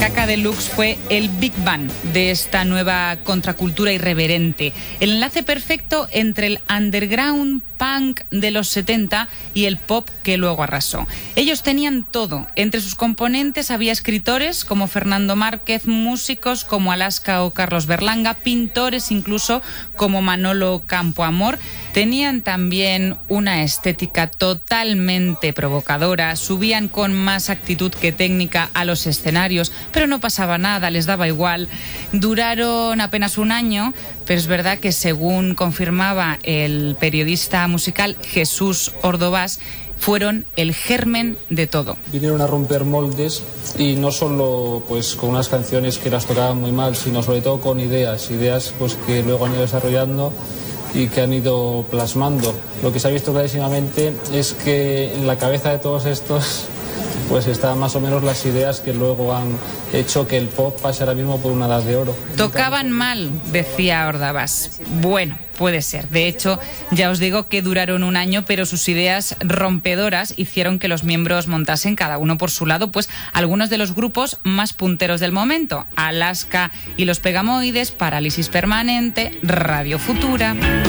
Kaka Deluxe fue el Big Bang de esta nueva contracultura irreverente. El enlace perfecto entre el underground punk de los 70 y el pop que luego arrasó. Ellos tenían todo. Entre sus componentes había escritores como Fernando Márquez, músicos como Alaska o Carlos Berlanga, pintores incluso como Manolo Campoamor. Tenían también una estética totalmente provocadora, subían con más actitud que técnica a los escenarios, pero no pasaba nada, les daba igual. Duraron apenas un año, pero es verdad que según confirmaba el periodista musical Jesús Ordovás, fueron el germen de todo. Vinieron a romper moldes y no solo pues con unas canciones que las tocaban muy mal, sino sobre todo con ideas pues que luego han ido desarrollando y que han ido plasmando. Lo que se ha visto clarísimamente es que en la cabeza de todos estos pues están más o menos las ideas que luego han hecho que el pop pase ahora mismo por una edad de oro. Tocaban mal, decía Ordovás. Bueno, puede ser. De hecho, ya os digo que duraron un año, pero sus ideas rompedoras hicieron que los miembros montasen cada uno por su lado, pues algunos de los grupos más punteros del momento. Alaska y los Pegamoides, Parálisis Permanente, Radio Futura.